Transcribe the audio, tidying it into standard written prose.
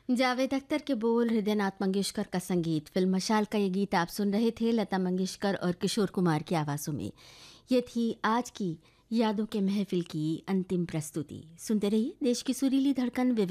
जावेद अख्तर के बोल, हृदयनाथ मंगेशकर का संगीत, फिल्म मशाल का ये गीत आप सुन रहे थे लता मंगेशकर और किशोर कुमार की आवाज़ों में। ये थी आज की यादों के महफिल की अंतिम प्रस्तुति। सुनते रहिए देश की सुरीली धड़कन विविध